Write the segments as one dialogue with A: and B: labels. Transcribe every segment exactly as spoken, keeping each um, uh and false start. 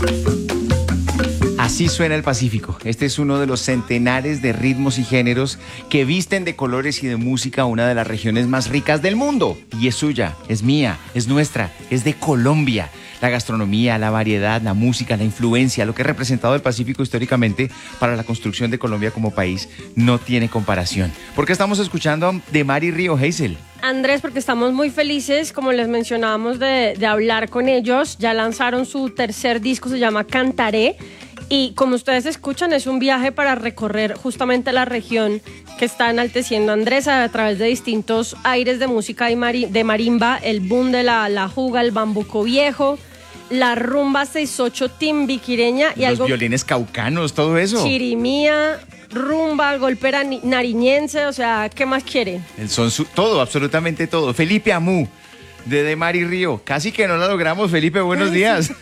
A: Así suena el Pacífico. Este es uno de los centenares de ritmos y géneros que visten de colores y de música una de las regiones más ricas del mundo. Y es suya, es mía, es nuestra, es de Colombia. La gastronomía, la variedad, la música, la influencia, lo que ha representado el Pacífico históricamente para la construcción de Colombia como país no tiene comparación. ¿Por qué estamos escuchando de Mar y Río, Hazel?
B: Andrés, porque estamos muy felices, como les mencionábamos, de, de hablar con ellos. Ya lanzaron su tercer disco, se llama Cantaré. Y como ustedes escuchan, es un viaje para recorrer justamente la región que está enalteciendo Andrés a través de distintos aires de música y mari- de marimba, el boom de la, la juga, el bambuco viejo, la rumba sesenta y ocho timbiquireña y
A: Los
B: algo
A: violines caucanos, todo eso.
B: chirimía, rumba, golpe nari- nariñense, o sea, ¿qué más quieren?
A: El son su- todo, absolutamente todo. Felipe Amú, de De Mar y Río. Casi que no la logramos, Felipe, buenos días.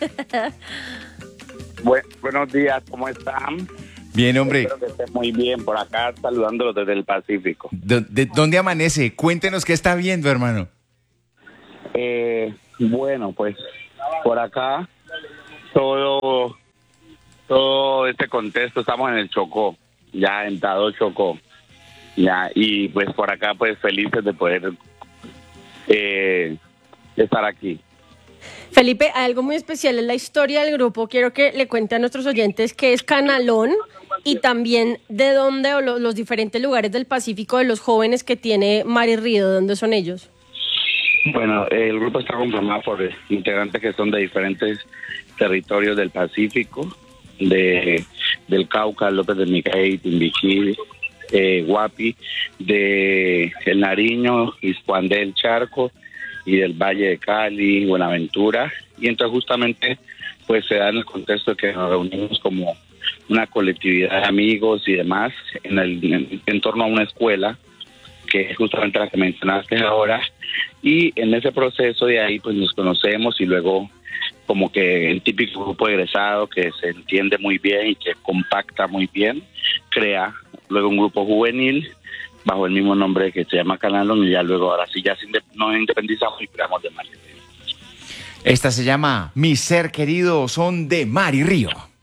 C: Bu- buenos días, ¿cómo están?
A: Bien, hombre.
C: Espero que estén muy bien por acá, saludándolos desde el Pacífico.
A: ¿De, de dónde amanece? Cuéntenos qué está viendo, hermano.
C: Eh, bueno, pues por acá todo todo este contexto, estamos en el Chocó, ya en Tado Chocó, ya, y pues por acá pues felices de poder eh, estar aquí.
B: Felipe, hay algo muy especial en la historia del grupo. Quiero que le cuente a nuestros oyentes qué es Canalón y también de dónde o lo- los diferentes lugares del Pacífico de los jóvenes que tiene Mar y Río, ¿de dónde son ellos?
C: Bueno, el grupo está conformado por integrantes que son de diferentes territorios del Pacífico, de del Cauca, López de Micay, Timbiquí, eh, Guapi, de El Nariño, Ispuán del Charco y del Valle de Cali, Buenaventura. Y entonces justamente pues se da en el contexto de que nos reunimos como una colectividad de amigos y demás en, el, en, en torno a una escuela, que es justamente la que mencionaste ahora, y en ese proceso de ahí pues nos conocemos y luego como que el típico grupo egresado que se entiende muy bien y que compacta muy bien, crea luego un grupo juvenil bajo el mismo nombre que se llama Canalón y ya luego ahora sí ya se inde- nos independizamos y creamos de Mar y Río.
A: Esta se llama Mi Ser Querido, son de Mar y Río.